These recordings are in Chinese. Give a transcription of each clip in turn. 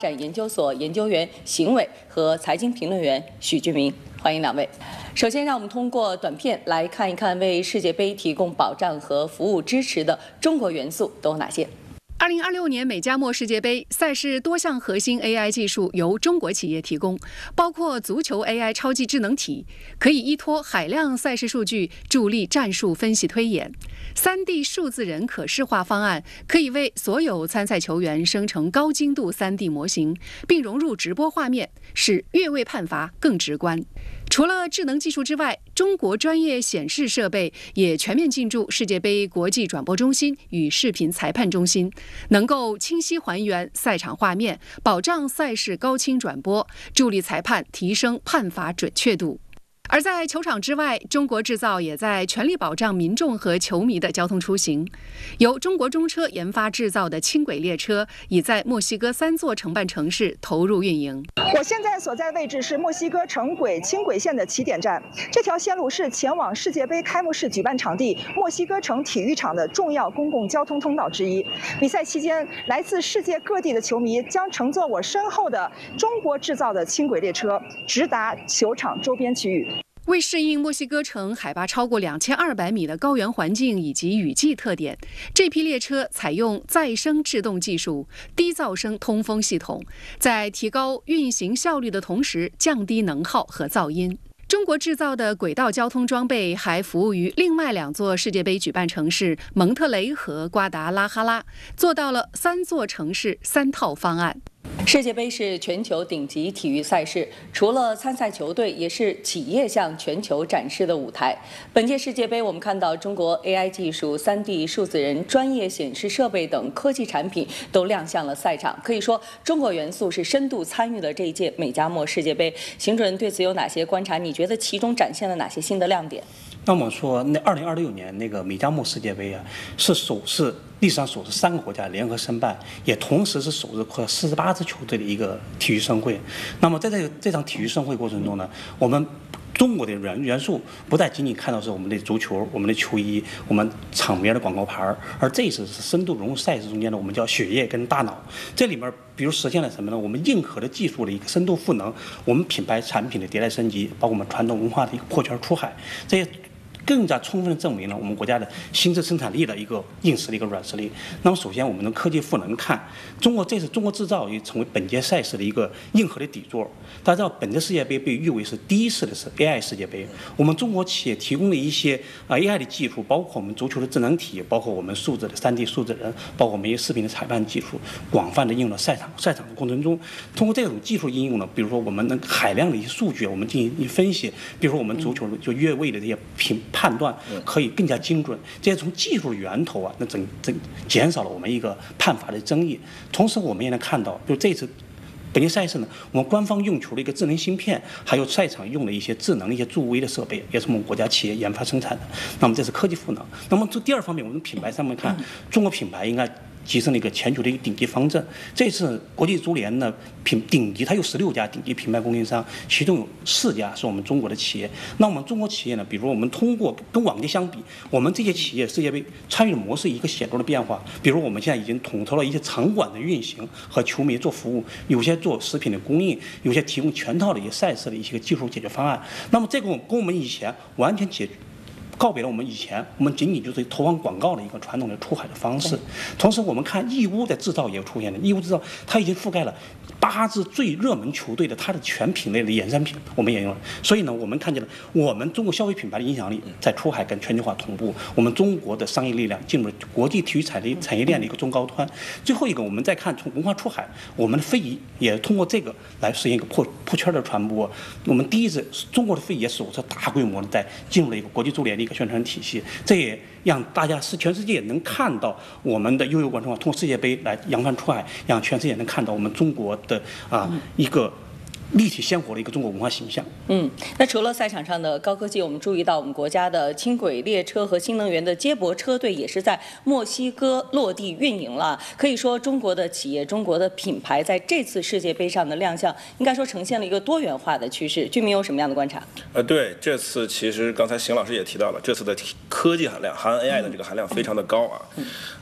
展研究所研究员邢伟和财经评论员许俊明，欢迎两位。首先，让我们通过短片来看一看为世界杯提供保障和服务支持的中国元素都有哪些。 2026年美加墨世界杯赛事多项核心 AI 技术由中国企业提供，包括足球 AI 超级智能体，可以依托海量赛事数据助力战术分析推演；3D 数字人可视化方案可以为所有参赛球员生成高精度3D 模型，并融入直播画面，使越位判罚更直观。除了智能技术之外，中国专业显示设备也全面进驻世界杯国际转播中心与视频裁判中心，能够清晰还原赛场画面，保障赛事高清转播，助力裁判提升判罚准确度。而在球场之外，中国制造也在全力保障民众和球迷的交通出行。由中国中车研发制造的轻轨列车已在墨西哥3座承办城市投入运营。 我现在所在位置是墨西哥城轨轻轨线的起点站，这条线路是前往世界杯开幕式举办场地墨西哥城体育场的重要公共交通通道之一。比赛期间，来自世界各地的球迷将乘坐我身后的中国制造的轻轨列车，直达球场周边区域。 为适应墨西哥城海拔超过2200米的高原环境以及雨季特点，这批列车采用再生制动技术、低噪声通风系统，在提高运行效率的同时降低能耗和噪音。中国制造的轨道交通装备还服务于另外2座世界杯举办城市蒙特雷和瓜达拉哈拉，做到了3座城市3套方案。 世界杯是全球顶级体育赛事，除了参赛球队，也是企业向全球展示的舞台。本届世界杯，我们看到中国 AI 技术、3D 数字人、专业显示设备等科技产品都亮相了赛场。可以说，中国元素是深度参与了这一届美加墨世界杯。邢主任对此有哪些观察？你觉得其中展现了哪些新的亮点？ 那么说，那2026年那个美加墨世界杯啊，是历史上首次3个国家联合申办，也同时是首次48支球队的一个体育盛会。那么在这场体育盛会过程中呢，我们中国的元素不再仅仅看到是我们的足球、我们的球衣、我们场边的广告牌，而这一次是深度融入赛事中间的我们叫血液跟大脑。这里面比如实现了什么呢？我们硬核的技术的一个深度赋能，我们品牌产品的迭代升级，包括我们传统文化的一个破圈出海，这些更加充分地证明了我们国家的新质生产力的一个硬实力、一个软实力。那么，首先我们的科技赋能看，这次中国制造也成为本届赛事的一个硬核的底座。大家知道，本届世界杯被誉为是第一次的是 AI 世界杯。我们中国企业提供的一些AI 的技术，包括我们足球的智能体，包括我们数字的3D 数字人，包括我们一些视频的裁判技术，广泛的应用了赛场的过程中。通过这种技术应用呢，比如说我们能海量的一些数据，我们进行一分析，比如说我们足球就越位的这些判断可以更加精准，这些从技术的源头啊，那减少了我们一个判罚的争议。同时，我们也能看到，就这次本届赛事呢，我们官方用球的一个智能芯片，还有赛场用的一些智能、一些助威的设备，也是我们国家企业研发生产的。那么这是科技赋能。那么第二方面，我们品牌上面看，中国品牌应该提升了一个全球的一个顶级方阵。这次国际足联呢，顶级它有16家顶级品牌供应商，其中有4家是我们中国的企业。那我们中国企业呢，比如我们通过跟往届相比，我们这些企业世界杯参与的模式一个显著的变化。比如我们现在已经统筹了一些场馆的运行和球迷做服务，有些做食品的供应，有些提供全套的一些赛事的一些技术解决方案。那么这个跟我们以前完全告别了我们以前仅仅就是投放广告的一个传统的出海的方式。同时，我们看义乌的制造也出现了，义乌制造它已经覆盖了8支最热门球队的它的全品类的衍生品，我们也用了。所以呢，我们看见了我们中国消费品牌的影响力在出海跟全球化同步，我们中国的商业力量进入了国际体育产业链的一个中高端。最后一个，我们再看从文化出海，我们的非遗也通过这个来实现一个破圈的传播。我们第一次中国的非遗也首次大规模的在进入了一个国际足联的一个宣传体系，这也让大家全世界能看到我们的悠悠关中通过世界杯来扬帆出海，让全世界能看到我们中国的一个立体鲜活的一个中国文化形象。 那除了赛场上的高科技，我们注意到我们国家的轻轨列车和新能源的接驳车队也是在墨西哥落地运营了。可以说，中国的企业、中国的品牌在这次世界杯上的亮相，应该说呈现了一个多元化的趋势。俊明有什么样的观察？ 对，这次其实刚才邢老师也提到了，这次的科技含量，含 AI 的这个含量非常的高啊。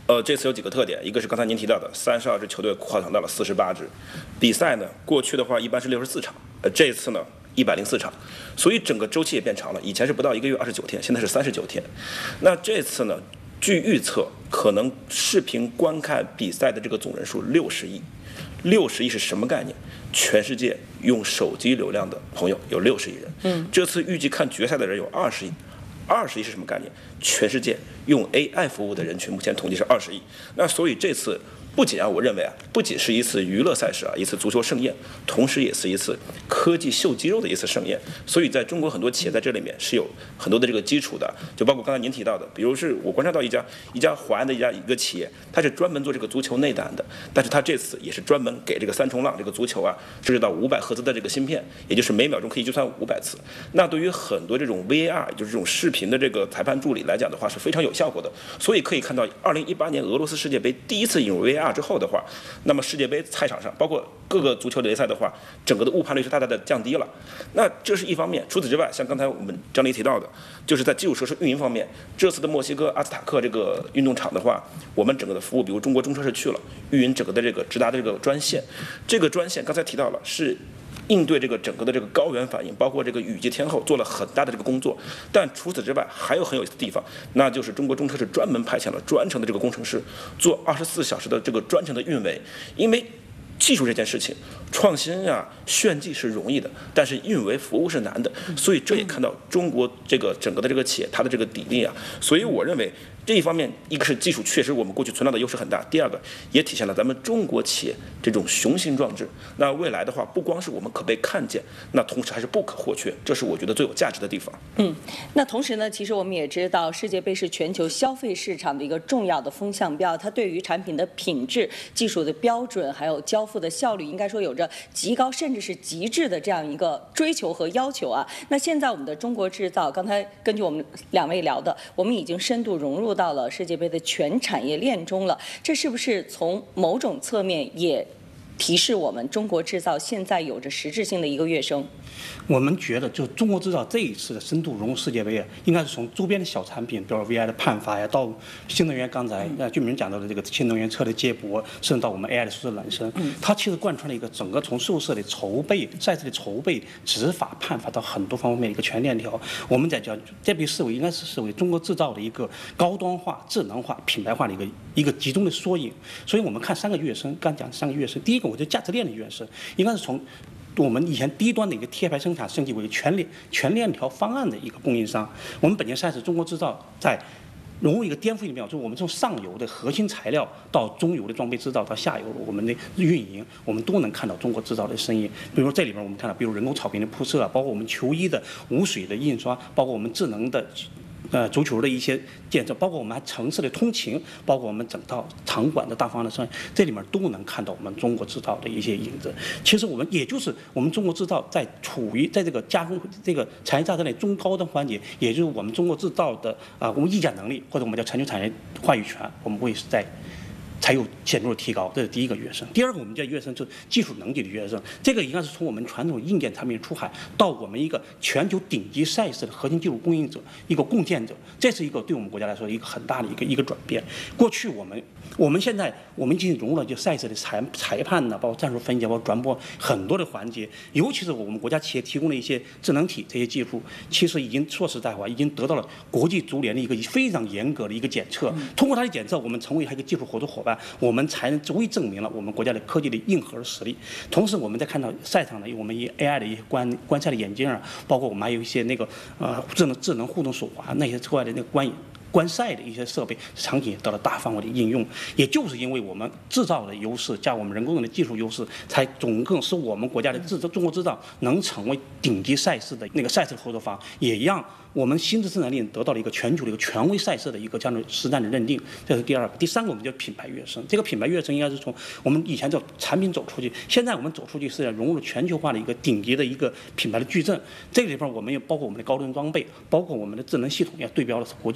这次有几个特点，一个是刚才您提到的32支球队扩场到了48支，比赛呢过去的话一般是64场，这次呢104场，所以整个周期也变长了，以前是不到1个月29天，现在是39天。那这次呢，据预测可能视频观看比赛的这个总人数60亿，60亿是什么概念？全世界用手机流量的朋友有60亿人，这次预计看决赛的人有20亿。20亿是什么概念？全世界用 AI 服务的人群，目前统计是20亿。那所以这次不仅我认为不仅是一次娱乐赛事一次足球盛宴，同时也是一次科技秀肌肉的一次盛宴。所以在中国很多企业在这里面是有很多的这个基础的，就包括刚才您提到的，比如是我观察到一家华安的一个企业，它是专门做这个足球内胆的，但是它这次也是专门给这个三冲浪这个足球设置到500赫兹的这个芯片，也就是每秒钟可以计算500次。那对于很多这种 VAR 就是这种视频的这个裁判助理来讲的话是非常有效果的。所以可以看到2018年俄罗斯世界杯第一次引入 VAR之后的话，那么世界杯赛场上包括各个足球联赛的话，整个的误判率是大大的降低了。那这是一方面。除此之外，像刚才我们张黎提到的，就是在基础设施运营方面，这次的墨西哥阿兹塔克这个运动场的话，我们整个的服务，比如中国中车是去了运营整个的这个直达的这个专线，这个专线刚才提到了是应对这个整个的这个高原反应，包括这个雨季天候做了很大的这个工作。但除此之外，还有很有意思的地方，那就是中国中车是专门派遣了专程的这个工程师做24小时的这个专程的运维，因为技术这件事情，创新炫技是容易的，但是运维服务是难的，所以这也看到中国这个整个的这个企业它的这个砥砺所以我认为这一方面，一个是技术确实我们过去存在的优势很大，第二个也体现了咱们中国企业这种雄心壮志。那未来的话，不光是我们可被看见，那同时还是不可或缺，这是我觉得最有价值的地方。 那同时呢，其实我们也知道，世界杯是全球消费市场的一个重要的风向标，它对于产品的品质、技术的标准，还有交付的效率，应该说有着极高甚至是极致的这样一个追求和要求那现在我们的中国制造，刚才根据我们2位聊的，我们已经深度融入到了世界杯的全产业链中了，这是不是从某种侧面也提示我们中国制造现在有着实质性的一个跃升？ 我们觉得，就中国制造这一次的深度融入世界杯应该是从周边的小产品，比如 VI 的判罚到新能源，刚才俊明讲到的这个新能源车的接驳，甚至到我们 AI 的数字孪生，它其实贯穿了一个整个从宿舍的筹备、赛事的筹备、执法、判罚到很多方面的一个全链条。我们在讲这被视为应该是视为中国制造的一个高端化、智能化、品牌化的一个集中的缩影。所以我们看3个跃升，刚讲3个跃升，第一个我觉得价值链的跃升应该是从我们以前低端的一个贴牌生产升级为全链条方案的一个供应商。我们本届赛事中国制造在融入一个颠覆性的就是我们从上游的核心材料到中游的装备制造到下游我们的运营，我们都能看到中国制造的身影。比如这里边我们看到，比如人工草坪的铺设包括我们球衣的无水的印刷，包括我们智能的足球的一些建设，包括我们城市的通勤，包括我们整套场馆的大方的生意，这里面都能看到我们中国制造的一些影子。其实我们也就是我们中国制造处于在这个加工这个产业价值链中高端环节，也就是我们中国制造的我们议价能力或者我们叫全球产业话语权，我们会才有显著的提高，这是第一个跃升。第二个我们叫跃升，就是技术能力的跃升。这个应该是从我们传统硬件产品出海，到我们一个全球顶级赛事的核心技术供应者、一个共建者，这是一个对我们国家来说一个很大的一个转变。过去我们现在已经融入了就赛事的裁判包括战术分析、包括转播很多的环节，尤其是我们国家企业提供的一些智能体这些技术，其实已经说实在话，已经得到了国际足联的一个非常严格的一个检测。通过它的检测，我们成为一个技术合作伙伴，我们才能足以证明了我们国家的科技的硬核实力。同时，我们在看到赛场的我们AI 的一些观赛的眼镜包括我们还有一些那个智能互动手环那些之外的那个观赛的一些设备场景得到大范围的应用。也就是因为我们制造的优势加我们人工的技术优势，才总更使我们国家的中国制造能成为顶级赛事的那个赛事合作方，也让我们新质生产力得到了一个全球的一个权威赛事的一个这样的实战的认定。这是第二个。第三个我们叫品牌跃升。这个品牌跃升应该是从我们以前叫产品走出去，现在我们走出去是要融入了全球化的一个顶级的一个品牌的矩阵。这个里边我们也包括我们的高端装备，包括我们的智能系统，要对标的是国际的最顶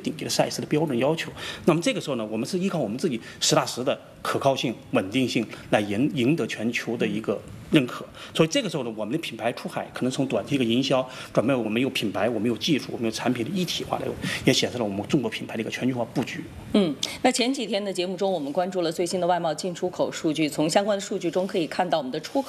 顶级的赛事的标准要求。那么这个时候呢，我们是依靠我们自己实打实的可靠性、稳定性来赢得全球的一个认可。所以这个时候呢，我们的品牌出海可能从短期一个营销转变，我们有品牌，我们有技术，我们有产品的一体化的，也显示了我们中国品牌的一个全球化布局。 那前几天的节目中，我们关注了最新的外贸进出口数据，从相关的数据中可以看到，我们的出口